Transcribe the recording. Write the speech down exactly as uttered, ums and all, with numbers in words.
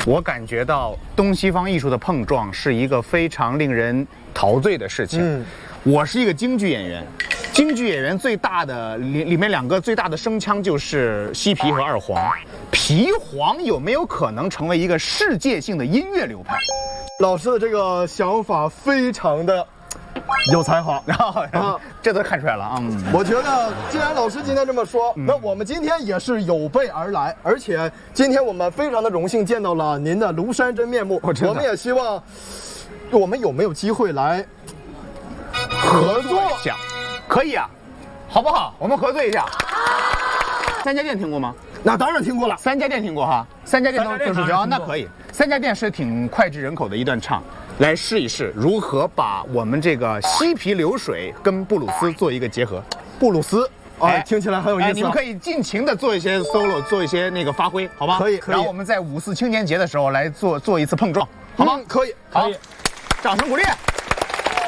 我感觉到东西方艺术的碰撞是一个非常令人陶醉的事情。嗯，我是一个京剧演员，京剧演员最大的里里面两个最大的声腔就是西皮和二黄。皮黄有没有可能成为一个世界性的音乐流派？ 老师的这个想法非常的有才华， 然后啊，这都看出来了啊。嗯， 我觉得既然老师今天这么说，那我们今天也是有备而来，而且今天我们非常的荣幸见到了您的庐山真面目。我我们也希望，我们有没有机会来合作一下？可以啊，好不好？我们合作一下。三家店听过吗？ 那当然听过了。 三家店听过哈，三家店都都是啊，那可以。三家店是挺脍炙人口的一段唱，来试一试如何把我们这个西皮流水跟布鲁斯做一个结合。 布鲁斯，哎，听起来很有意思。 你们可以尽情的做一些 solo， 做一些那个发挥，好吧？ 可以，可以。 然后我们在五四青年节的时候来做做一次碰撞，好吗？ 可以， 好，掌声鼓励。